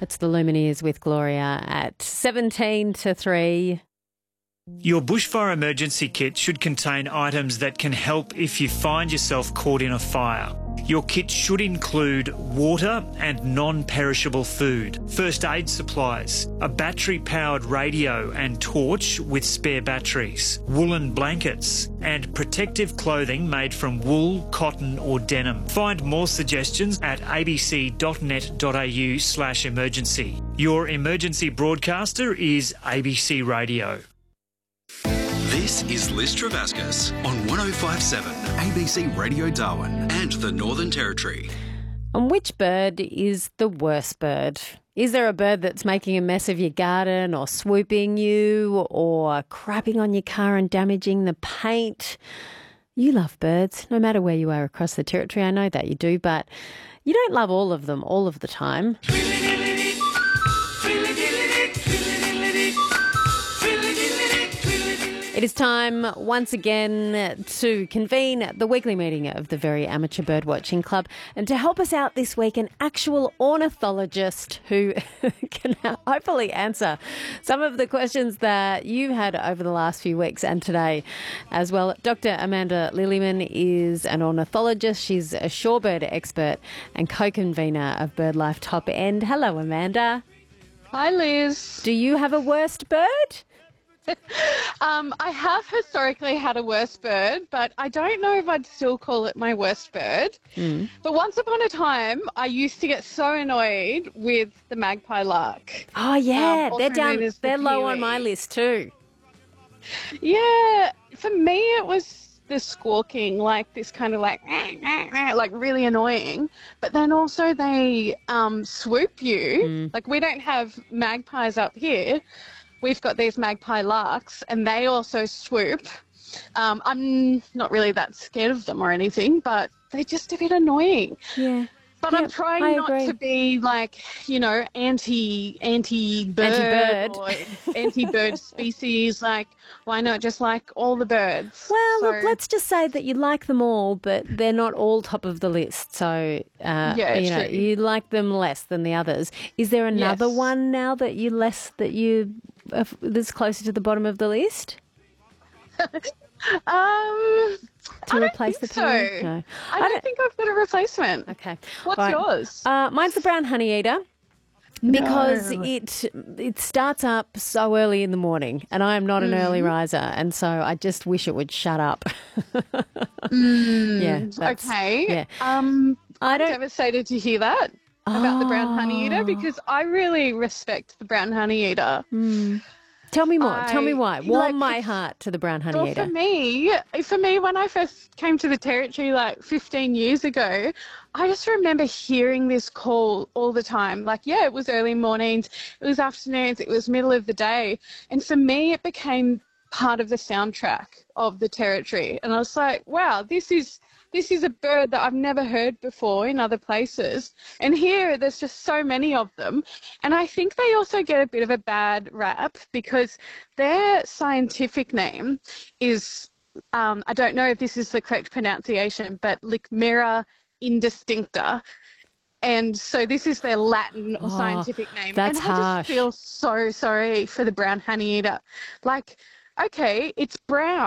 It's the Lumineers with Gloria at 17 to 3. Your bushfire emergency kit should contain items that can help if you find yourself caught in a fire. Your kit should include water and non-perishable food, first aid supplies, a battery-powered radio and torch with spare batteries, woolen blankets, and protective clothing made from wool, cotton or denim. Find more suggestions at abc.net.au/emergency. Your emergency broadcaster is ABC Radio. This is Liz Travascus on 105.7 ABC Radio Darwin and the Northern Territory. And which bird is the worst bird? Is there a bird that's making a mess of your garden or swooping you or crapping on your car and damaging the paint? You love birds, no matter where you are across the territory. I know that you do, but you don't love all of them all of the time. It is time once again to convene the weekly meeting of the Very Amateur Birdwatching Club, and to help us out this week, an actual ornithologist who can hopefully answer some of the questions that you've had over the last few weeks and today as well. Dr. Amanda Lillyman is an ornithologist. She's a shorebird expert and co-convener of BirdLife Top End. Hello, Amanda. Hi, Liz. Do you have a worst bird? I have historically had a worst bird, but I don't know if I'd still call it my worst bird. But once upon a time, I used to get so annoyed with the magpie lark. Oh, yeah. Also known as the They're low on peewee. my list too. Yeah, for me it was the squawking, like this kind of like really annoying. But then also they swoop you. Like, we don't have magpies up here. We've got these magpie larks, and they also swoop. I'm not really that scared of them or anything, but they're just a bit annoying. Yeah. But Yep, I'm trying I not agree. to be like, anti-bird or anti-bird species. Like, why not just like all the birds? Well, So, look, let's just say that you like them all, but they're not all top of the list. So, true. you like them less than the others. Is there another Yes. one now that's closer to the bottom of the list to I replace don't the think peewee? so. No. I don't think I've got a replacement. Okay. What's All right. yours? Mine's the brown honeyeater. Because it starts up so early in the morning, and I am not an early riser, and so I just wish it would shut up. Yeah. Okay. Yeah. I'm I don't. devastated to hear that about the brown honeyeater, because I really respect the brown honeyeater. Tell me more. Tell me why. Warm like- my heart to the brown Well, honeyeater. for me, when I first came to the territory like 15 years ago, I just remember hearing this call all the time. Like, yeah, it was early mornings, it was afternoons, it was middle of the day. And for me, it became part of the soundtrack of the territory. And I was like, wow, this is a bird that I've never heard before in other places. And here there's just so many of them. And I think they also get a bit of a bad rap because their scientific name is, I don't know if this is the correct pronunciation, but Licmera indistincta. And so this is their Latin or scientific name. that's and I harsh. just feel so sorry for the brown honeyeater. Like, okay, it's brown.